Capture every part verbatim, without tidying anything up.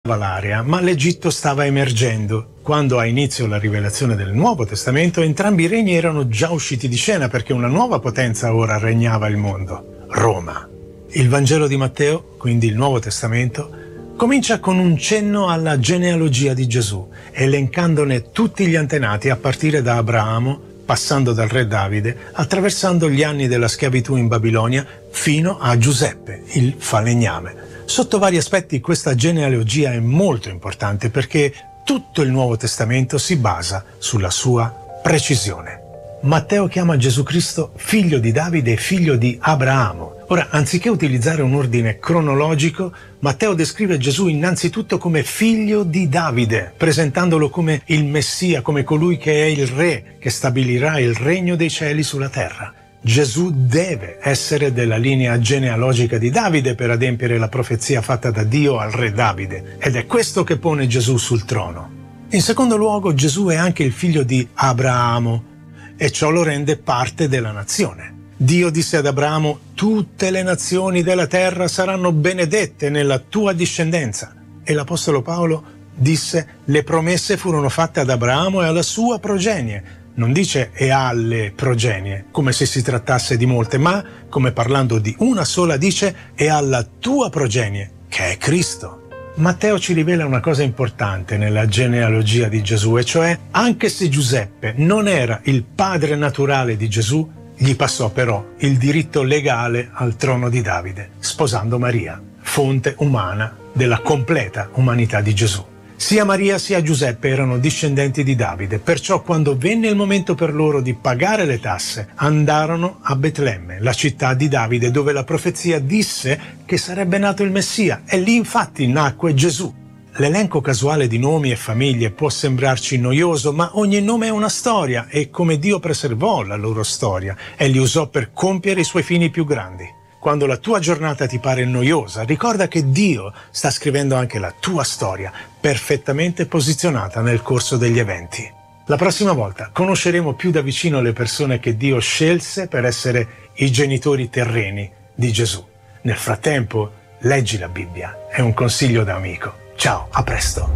l'area, ma l'Egitto stava emergendo. Quando ha inizio la rivelazione del Nuovo Testamento, entrambi i regni erano già usciti di scena perché una nuova potenza ora regnava il mondo, Roma. Il Vangelo di Matteo, quindi il Nuovo Testamento, comincia con un cenno alla genealogia di Gesù, elencandone tutti gli antenati a partire da Abramo, passando dal re Davide, attraversando gli anni della schiavitù in Babilonia, fino a Giuseppe, il falegname. Sotto vari aspetti questa genealogia è molto importante perché tutto il Nuovo Testamento si basa sulla sua precisione. Matteo chiama Gesù Cristo figlio di Davide e figlio di Abramo. Ora, anziché utilizzare un ordine cronologico, Matteo descrive Gesù innanzitutto come figlio di Davide, presentandolo come il Messia, come colui che è il re, che stabilirà il regno dei cieli sulla terra. Gesù deve essere della linea genealogica di Davide per adempiere la profezia fatta da Dio al re Davide, ed è questo che pone Gesù sul trono. In secondo luogo, Gesù è anche il figlio di Abramo, e ciò lo rende parte della nazione. Dio disse ad Abramo: tutte le nazioni della terra saranno benedette nella tua discendenza. E l'Apostolo Paolo disse: le promesse furono fatte ad Abramo e alla sua progenie. Non dice e alle progenie, come se si trattasse di molte, ma, come parlando di una sola, dice e alla tua progenie, che è Cristo. Matteo ci rivela una cosa importante nella genealogia di Gesù, e cioè, anche se Giuseppe non era il padre naturale di Gesù, gli passò però il diritto legale al trono di Davide, sposando Maria, fonte umana della completa umanità di Gesù. Sia Maria sia Giuseppe erano discendenti di Davide, perciò quando venne il momento per loro di pagare le tasse, andarono a Betlemme, la città di Davide, dove la profezia disse che sarebbe nato il Messia, e lì infatti nacque Gesù. L'elenco casuale di nomi e famiglie può sembrarci noioso, ma ogni nome è una storia, e come Dio preservò la loro storia e li usò per compiere i suoi fini più grandi. Quando la tua giornata ti pare noiosa, ricorda che Dio sta scrivendo anche la tua storia, perfettamente posizionata nel corso degli eventi. La prossima volta conosceremo più da vicino le persone che Dio scelse per essere i genitori terreni di Gesù. Nel frattempo, leggi la Bibbia, è un consiglio da amico. Ciao, a presto.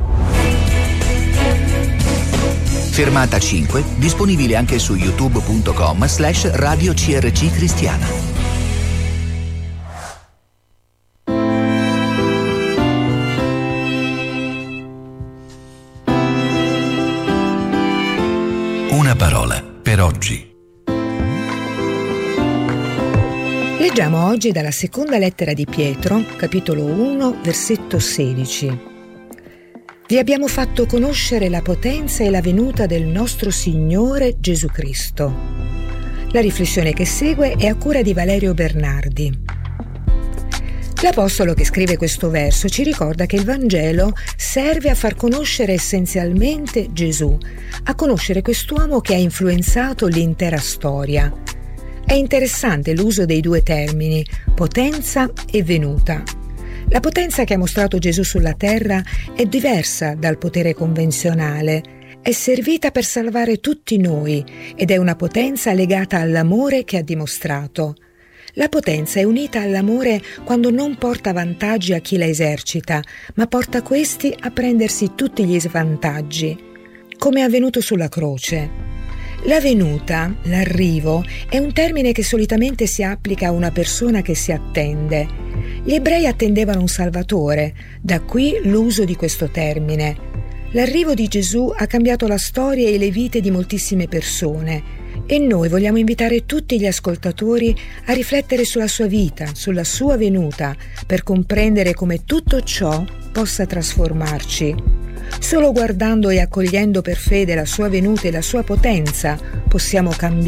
Fermata cinque, disponibile anche su youtube punto com slash radio C R C cristiana. Una parola per oggi. Leggiamo oggi dalla seconda lettera di Pietro, capitolo uno, versetto sedici. Vi abbiamo fatto conoscere la potenza e la venuta del nostro Signore Gesù Cristo. La riflessione che segue è a cura di Valerio Bernardi. L'Apostolo che scrive questo verso ci ricorda che il Vangelo serve a far conoscere essenzialmente Gesù, a conoscere quest'uomo che ha influenzato l'intera storia. È interessante l'uso dei due termini, potenza e venuta. La potenza che ha mostrato Gesù sulla terra è diversa dal potere convenzionale, è servita per salvare tutti noi ed è una potenza legata all'amore che ha dimostrato. La potenza è unita all'amore quando non porta vantaggi a chi la esercita, ma porta questi a prendersi tutti gli svantaggi, come è avvenuto sulla croce. La venuta, l'arrivo, è un termine che solitamente si applica a una persona che si attende. Gli ebrei attendevano un Salvatore, da qui l'uso di questo termine. L'arrivo di Gesù ha cambiato la storia e le vite di moltissime persone. E noi vogliamo invitare tutti gli ascoltatori a riflettere sulla sua vita, sulla sua venuta, per comprendere come tutto ciò possa trasformarci. Solo guardando e accogliendo per fede la sua venuta e la sua potenza possiamo cambiare